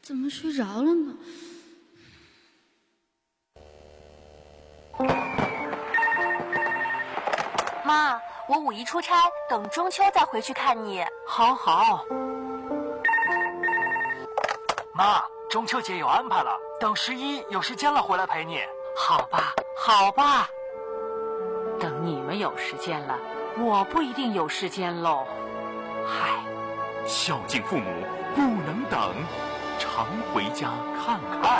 怎么睡着了呢？ 妈，我5一出差，等中秋再回去看你。 好好。 妈，中秋节有安排了，等11有时间了回来陪你。 好吧，好吧。等你们有时间了，我不一定有时间喽。嗨， 孝敬父母不能等，常回家看看。